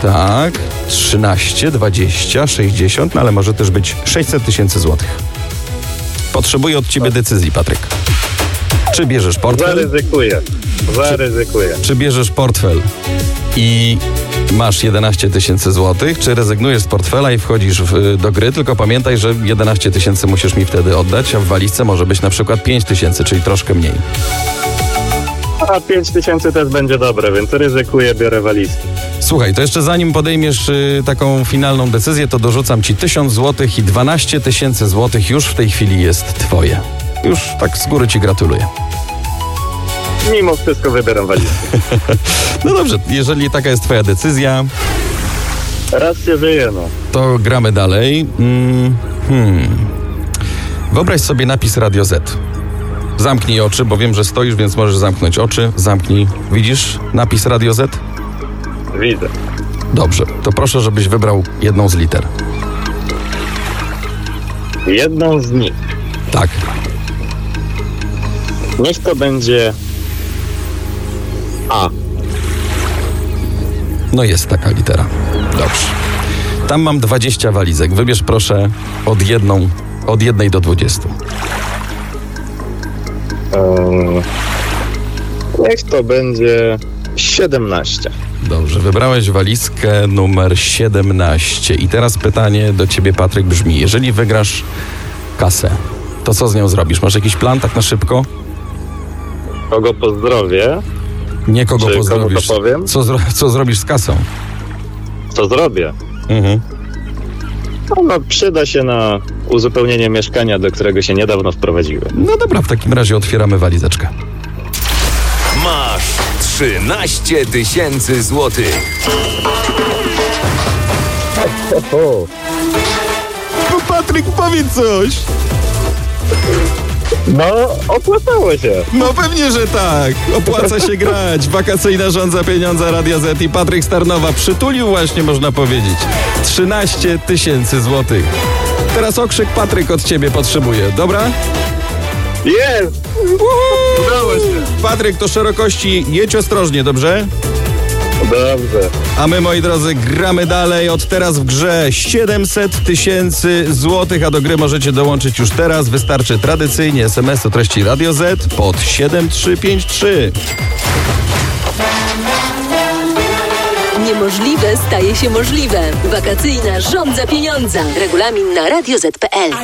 Tak, 13, 20, 60, no ale może też być 600 tysięcy złotych. Potrzebuję od ciebie decyzji, Patryk. Czy bierzesz portfel? Zaryzykuję. Czy bierzesz portfel i masz 11 tysięcy złotych, czy rezygnujesz z portfela i wchodzisz do gry, tylko pamiętaj, że 11 tysięcy musisz mi wtedy oddać, a w walizce może być na przykład 5 tysięcy, czyli troszkę mniej. A 5 tysięcy też będzie dobre, więc ryzykuję, biorę walizki. Słuchaj, to jeszcze zanim podejmiesz taką finalną decyzję, to dorzucam ci 1000 złotych i 12 tysięcy złotych już w tej chwili jest twoje. Już tak z góry ci gratuluję. Mimo wszystko wybieram walizki. No dobrze, jeżeli taka jest twoja decyzja, Raz się żyje, no. to gramy dalej. Wyobraź sobie napis Radio Z. Zamknij oczy, bo wiem, że stoisz, więc możesz zamknąć oczy. Zamknij. Widzisz napis Radio Z? Widzę. Dobrze, to proszę, żebyś wybrał jedną z liter. Jedną z nich. Tak. Niech to będzie A. No jest taka litera. Dobrze. Tam mam 20 walizek. Wybierz proszę od 1 do 20. Niech to będzie 17. Dobrze, wybrałeś walizkę numer 17. I teraz pytanie do ciebie, Patryk, brzmi: jeżeli wygrasz kasę, to co z nią zrobisz? Masz jakiś plan tak na szybko? Kogo pozdrowię? Nie kogo Czy pozdrowisz. komu to powiem? Co zrobisz z kasą? Co zrobię? No, przyda się na uzupełnienie mieszkania, do którego się niedawno wprowadziłem. No dobra, w takim razie otwieramy walizeczkę. Masz 13 tysięcy złotych. No Patryk, powiedz coś! No, opłacało się. No pewnie, że tak. Opłaca się grać. Wakacyjna rząd za pieniądze Radia Z i Patryk z Tarnowa przytulił właśnie, można powiedzieć, 13 tysięcy złotych. Teraz okrzyk Patryk od ciebie potrzebuje, dobra? Jest! Udało się. Patryk, to szerokości, jedź ostrożnie, dobrze? Dobrze. A my, moi drodzy, gramy dalej. Od teraz w grze 700 tysięcy złotych, a do gry możecie dołączyć już teraz. Wystarczy tradycyjnie SMS o treści Radio Z pod 7353. Niemożliwe staje się możliwe. Wakacyjna rządza pieniądza. Regulamin na radioz.pl.